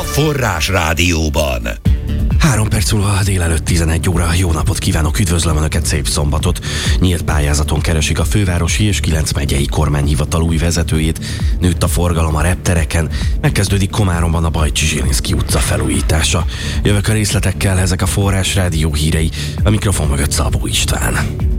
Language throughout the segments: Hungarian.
Forrás Rádióban. 3 perc múlva délelőtt 11 óra. Jó napot kívánok, üdvözlöm Önöket, szép szombatot. Nyílt pályázaton keresik a fővárosi és 9 megyei kormányhivatal új vezetőjét. Nőtt a forgalom a reptereken. Megkezdődik Komáromban a Bajcsi Zsilinszky utca felújítása. Jövök a részletekkel, ezek a Forrás Rádió hírei. A mikrofon mögött Szabó István.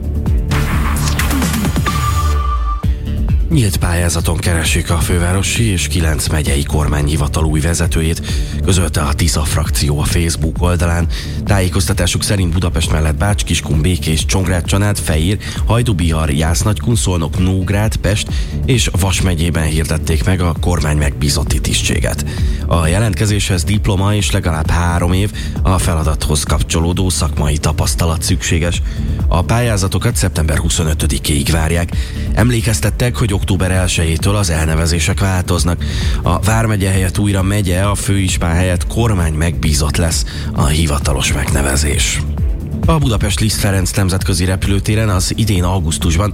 Nyílt pályázaton keresik a fővárosi és 9 megyei kormányhivatal új vezetőjét, közölte a Tisza frakció a Facebook oldalán. Tájékoztatásuk szerint Budapest mellett Bács, Kiskun, Békés, Csongrád, Csanád, Fejér, Hajdú-Bihar, Jász-Nagykun, Szolnok, Nógrád, Pest és Vas megyében hirdették meg a kormány megbízotti tisztséget. A jelentkezéshez diploma és legalább 3 év a feladathoz kapcsolódó szakmai tapasztalat szükséges. A pályázatokat szeptember 25-ig várják. Emlékeztettek, hogy október 1-től az elnevezések változnak. A vármegye helyett újra megye, a főispán helyett kormány megbízott lesz a hivatalos megnevezés. A Budapest Liszt Ferenc nemzetközi repülőtéren az idén augusztusban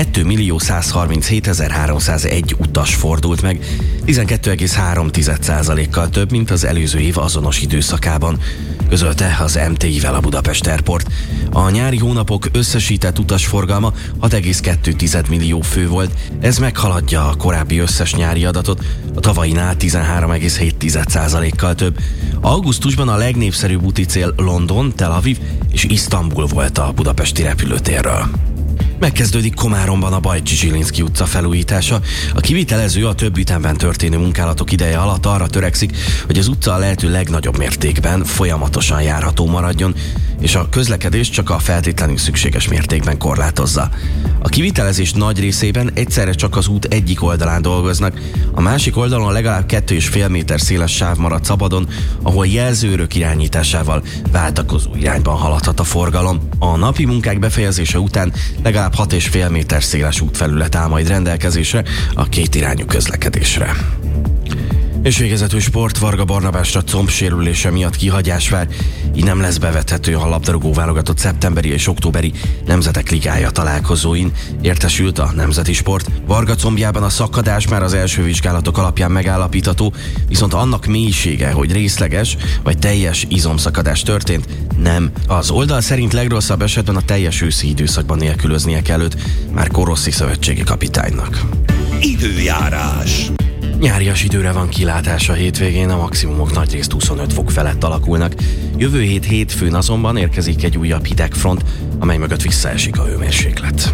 2.137.301 utas fordult meg, 12,3%-kal több, mint az előző év azonos időszakában, közölte az MTI-vel a Budapest Airport. A nyári hónapok összesített utasforgalma 6,2 millió fő volt, ez meghaladja a korábbi összes nyári adatot, a tavainál 13,7%-kal több. Augusztusban a legnépszerűbb úti cél London, Tel Aviv és Isztambul volt a budapesti repülőtérről. Megkezdődik Komáromban a Bajcsi Zsilinszky utca felújítása. A kivitelező a több ütemben történő munkálatok ideje alatt arra törekszik, hogy az utca a lehető legnagyobb mértékben folyamatosan járható maradjon, és a közlekedést csak a feltétlenül szükséges mértékben korlátozza. A kivitelezés nagy részében egyszerre csak az út egyik oldalán dolgoznak, a másik oldalon legalább 2,5 méter széles sáv marad szabadon, ahol jelzőrök irányításával váltakozó irányban haladhat a forgalom. A napi munkák befejezése után legalább 6,5 méter széles útfelület áll majd rendelkezésre a kétirányú közlekedésre. És végezetül sport, Varga Barnabásra combsérülése miatt kihagyás vár, így nem lesz bevethető a labdarúgó válogatott szeptemberi és októberi Nemzetek Ligája találkozóin, értesült a Nemzeti Sport. Varga combjában a szakadás már az első vizsgálatok alapján megállapítható, viszont annak mélysége, hogy részleges vagy teljes izomszakadás történt, nem. Az oldal szerint legrosszabb esetben a teljes őszi időszakban nélkülöznie kell őt, Márko Rossi szövetségi kapitánynak. Időjárás. Nyárias időre van kilátás a hétvégén, a maximumok nagyrészt 25 fok felett alakulnak. Jövő hétfőn azonban érkezik egy újabb hidegfront, amely mögött visszaesik a hőmérséklet.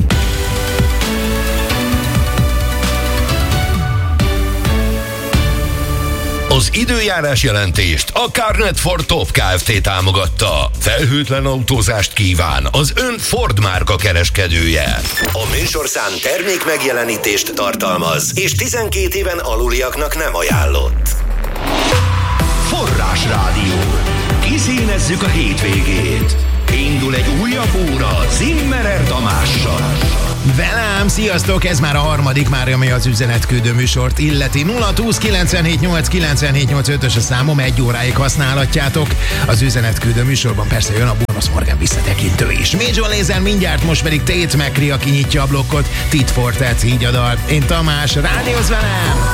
Az időjárás jelentést a Carnet for Top Kft. Támogatta. Felhőtlen autózást kíván az ön Ford márka kereskedője. A műsorszám termék megjelenítést tartalmaz, és 12 éven aluliaknak nem ajánlott. Forrás Rádió. Kiszínezzük a hétvégét. Indul egy újabb óra Zimmerer Tamással. Velem, sziasztok! Ez már a harmadik, már ami az üzenetküldő műsort illeti. 0-20 978 978 a számom, 1 óráig használhatjátok. Az üzenetküldő műsorban persze jön a Bónusz Morgan visszatekintő is. Major Lazer mindjárt, most pedig Tate McRae, aki nyitja a blokkot. Tit for Tat, így a dal. Én Tamás, rádiózz velem!